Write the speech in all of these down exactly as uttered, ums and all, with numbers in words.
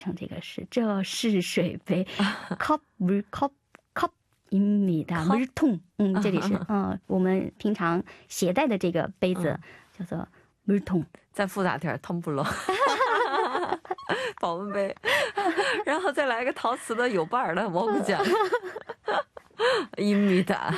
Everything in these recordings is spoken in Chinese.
成这个是这是水杯 cup 물 cup 컵입니다 물통嗯这里是嗯我们平常携带的这个杯子叫做물통 再复杂点텀블러保温杯然后再来个陶瓷的有把儿的먹자 입니다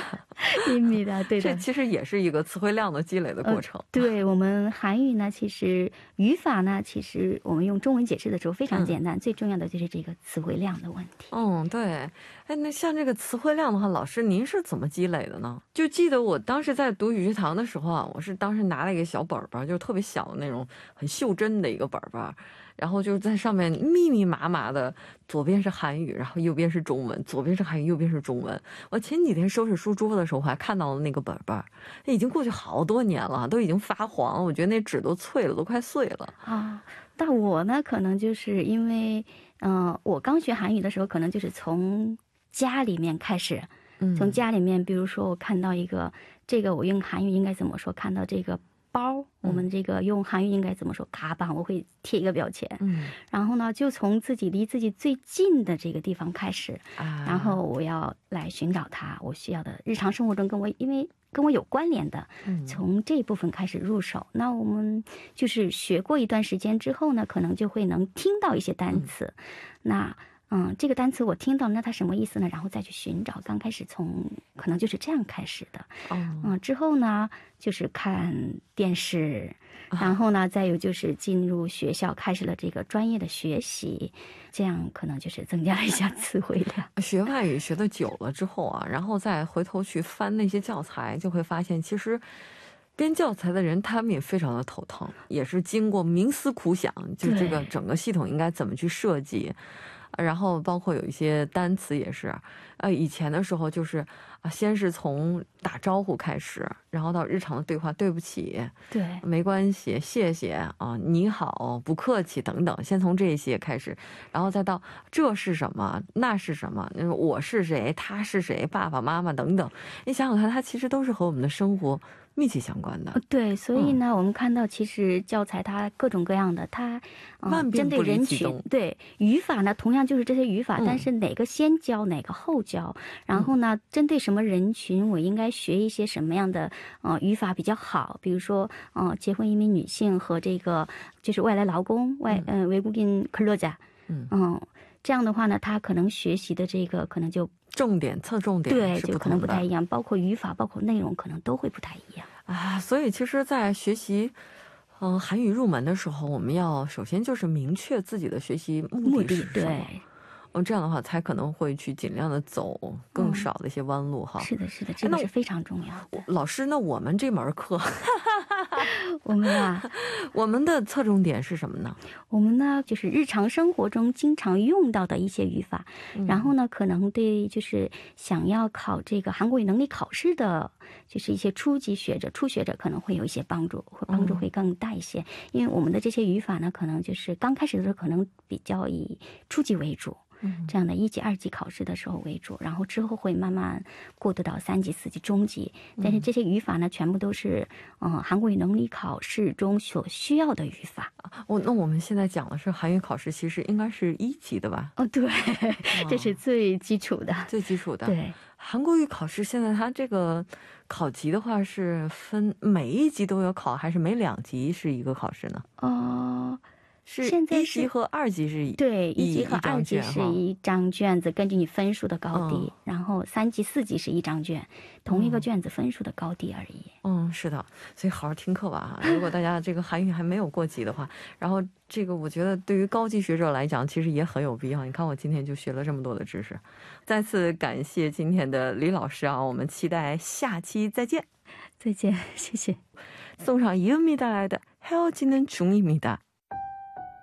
입니다对的， 这其实也是一个词汇量的积累的过程。 对，我们韩语呢其实语法呢其实我们用中文解释的时候非常简单，最重要的就是这个词汇量的问题。 嗯，对。哎，那像这个词汇量的话，老师您是怎么积累的呢？就记得我当时在读语学堂的时候啊，我是当时拿了一个小本本，就是特别小的那种很袖珍的一个本本，然后就在上面密密麻麻的，左边是韩语，然后右边是中文，左边是韩语，右边是中文。我前几天收拾书桌的时候，我还看到了那个本本，已经过去好多年了，都已经发黄了，我觉得那纸都脆了，都快碎了啊。但我呢，可能就是因为，嗯、呃，我刚学韩语的时候，可能就是从家里面开始，从家里面，比如说我看到一个，这个我用韩语应该怎么说？看到这个包，我们这个用韩语应该怎么说？卡板，我会贴一个标签。嗯，然后呢，就从自己离自己最近的这个地方开始，啊、然后我要来寻找它，我需要的日常生活中跟我因为。跟我有关联的，从这一部分开始入手。那我们就是学过一段时间之后呢，可能就会能听到一些单词。那嗯，这个单词我听到，那它什么意思呢？然后再去寻找。刚开始从可能就是这样开始的。嗯，之后呢就是看电视，然后呢再有就是进入学校，开始了这个专业的学习。这样可能就是增加了一下词汇量。 学外语学的久了之后啊，然后再回头去翻那些教材，就会发现其实编教材的人他们也非常的头疼，也是经过冥思苦想，就这个整个系统应该怎么去设计。然后包括有一些单词也是，呃，以前的时候就是啊，先是从打招呼开始，然后到日常的对话，对不起，对，没关系，谢谢啊，你好，不客气等等，先从这些开始，然后再到这是什么，那是什么，我是谁，他是谁，爸爸妈妈等等，你想想看，它其实都是和我们的生活密切相关的。 对，所以呢、嗯、我们看到其实教材它各种各样的，它、呃、针对人群，对语法呢同样就是这些语法、嗯、但是哪个先教哪个后教，然后呢、嗯、针对什么人群我应该学一些什么样的呃语法比较好，比如说呃结婚移民女性和这个就是外来劳工外呃외국인 근로자，嗯嗯，这样的话呢他可能学习的这个可能就重点侧重点对就可能不太一样，包括语法包括内容可能都会不太一样啊。所以其实在学习嗯、呃、韩语入门的时候，我们要首先就是明确自己的学习目的是什么，对，嗯，这样的话才可能会去尽量的走更少的一些弯路哈、嗯。 是的是的，这个是非常重要的。 老师，那我们这门课我们啊我们的侧重点是什么呢？ 我们呢就是日常生活中经常用到的一些语法、嗯、然后呢可能对就是想要考这个韩国语能力考试的就是一些初级学者初学者可能会有一些帮助，会帮助会更大一些、嗯、因为我们的这些语法呢可能就是刚开始的时候可能比较以初级为主，这样的一级二级考试的时候为主，然后之后会慢慢过渡到三级四级中级，但是这些语法呢全部都是嗯韩国语能力考试中所需要的语法。 哦，那我们现在讲的是韩语考试其实应该是一级的吧？ 哦，对，这是最基础的最基础的。 对， 韩国语考试现在它这个考级的话是分每一级都有考，还是每两级是一个考试呢？哦、呃是一级和二级是对，一级和二级是一张卷子，根据你分数的高低、嗯、然后三级四级是一张卷，同一个卷子分数的高低而已。 嗯，是的，所以好好听课吧哈。如果大家这个韩语还没有过级的话，然后这个我觉得对于高级学者来讲其实也很有必要。你看我今天就学了这么多的知识，再次感谢今天的李老师啊，我们期待下期再见。 再见，谢谢。 送上이은미带来的헤어지는 중입니다。